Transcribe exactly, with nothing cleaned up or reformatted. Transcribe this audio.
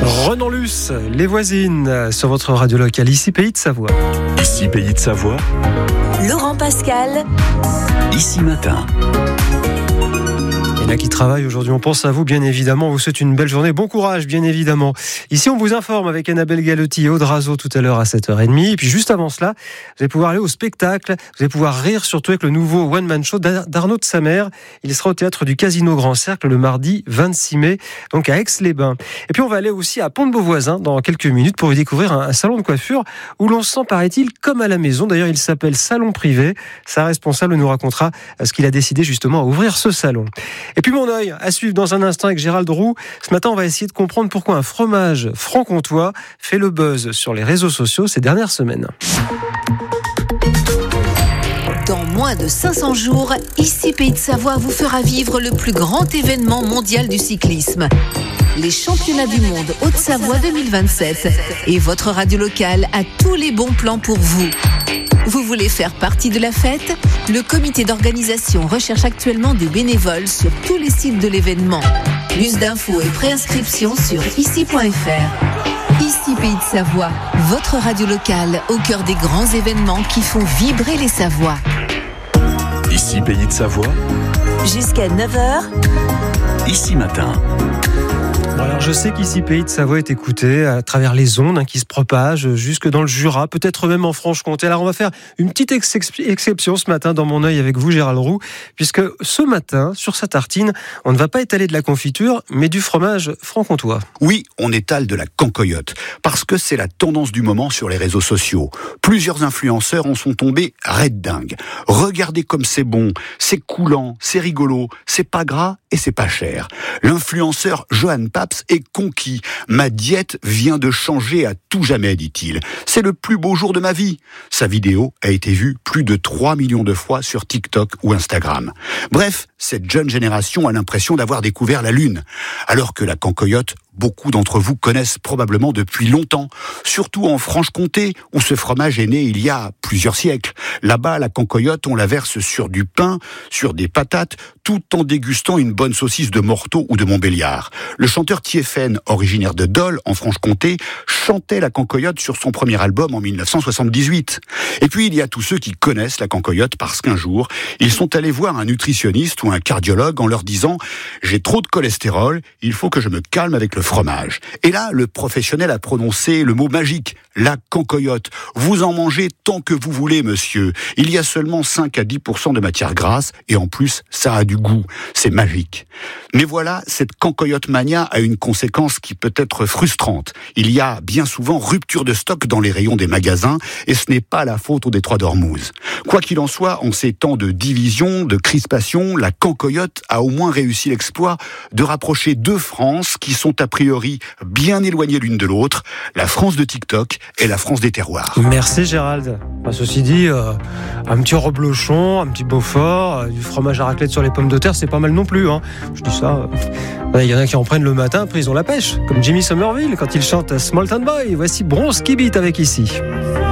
Renan Luce, les voisines, sur votre radio locale, ici Pays de Savoie. Ici Pays de Savoie. Laurent Pascal. Ici Matin. Il y en a qui travaillent aujourd'hui, on pense à vous bien évidemment, on vous souhaite une belle journée, bon courage bien évidemment. Ici on vous informe avec Annabelle Galotti et Aude Razo tout à l'heure à sept heures trente, et puis juste avant cela, vous allez pouvoir aller au spectacle, vous allez pouvoir rire surtout avec le nouveau One Man Show d'Arnaud de Samer. Il sera au théâtre du Casino Grand Cercle le mardi vingt-six mai, donc à Aix-les-Bains. Et puis on va aller aussi à Pont-de-Beauvoisin dans quelques minutes pour y découvrir un, un salon de coiffure où l'on se sent, paraît-il, comme à la maison. D'ailleurs il s'appelle Salon Privé, sa responsable nous racontera ce qu'il a décidé justement à ouvrir ce salon. Et puis mon œil à suivre dans un instant avec Gérald Roux. Ce matin, on va essayer de comprendre pourquoi un fromage franc-comtois fait le buzz sur les réseaux sociaux ces dernières semaines. Dans moins de cinq cents jours, ici Pays de Savoie vous fera vivre le plus grand événement mondial du cyclisme. Les championnats du monde Haute-Savoie deux mille vingt-sept. Et votre radio locale a tous les bons plans pour vous. Vous voulez faire partie de la fête ? Le comité d'organisation recherche actuellement des bénévoles sur tous les sites de l'événement. Plus d'infos et préinscriptions sur ici point f r. Ici Pays de Savoie, votre radio locale au cœur des grands événements qui font vibrer les Savoies. Ici Pays de Savoie. Jusqu'à neuf heures. Ici Matin. Alors je sais qu'ici Pays de Savoie est écouté à travers les ondes hein, qui se propagent jusque dans le Jura, peut-être même en Franche-Comté. Alors on va faire une petite ex- exception ce matin dans mon œil avec vous Gérald Roux, puisque ce matin, sur sa tartine, on ne va pas étaler de la confiture, mais du fromage franc-comtois. Oui, on étale de la cancoyote, parce que c'est la tendance du moment sur les réseaux sociaux. Plusieurs influenceurs en sont tombés raide dingue. Regardez comme c'est bon, c'est coulant, c'est rigolo, c'est pas gras et c'est pas cher. L'influenceur Johan Paps est conquis. Ma diète vient de changer à tout jamais, dit-il. C'est le plus beau jour de ma vie. Sa vidéo a été vue plus de trois millions de fois sur TikTok ou Instagram. Bref, cette jeune génération a l'impression d'avoir découvert la Lune. Alors que la cancoyote, beaucoup d'entre vous connaissent probablement depuis longtemps, surtout en Franche-Comté, où ce fromage est né il y a plusieurs siècles. Là-bas, la cancoyote, on la verse sur du pain, sur des patates, tout en dégustant une bonne saucisse de Morteau ou de Montbéliard. Le chanteur Thiéphène, originaire de Dole, en Franche-Comté, chantait la cancoyote sur son premier album en dix-neuf cent soixante-dix-huit. Et puis, il y a tous ceux qui connaissent la cancoyote parce qu'un jour, ils sont allés voir un nutritionniste ou un cardiologue en leur disant « J'ai trop de cholestérol, il faut que je me calme avec le fromage. » Et là, le professionnel a prononcé le mot magique, la cancoyote. Vous en mangez tant que vous voulez, monsieur. Il y a seulement cinq à dix pour cent de matière grasse et en plus, ça a du goût. C'est magique. Mais voilà, cette cancoyote mania a une conséquence qui peut être frustrante. Il y a bien souvent rupture de stock dans les rayons des magasins et ce n'est pas la faute au détroit d'Ormuz. Quoi qu'il en soit, en ces temps de division, de crispation, la cancoyote a au moins réussi l'exploit de rapprocher deux France qui sont a priori bien éloignées l'une de l'autre, la France de TikTok et la France des terroirs. Merci Gérald. Bah, ceci dit, euh, un petit reblochon, un petit Beaufort, euh, du fromage à raclette sur les pommes de terre, c'est pas mal non plus. Hein. Je dis ça, il euh, y en a qui en prennent le matin, après ils ont la pêche, comme Jimmy Somerville quand il chante Small Town Boy. Voici Bronze qui beat avec ici.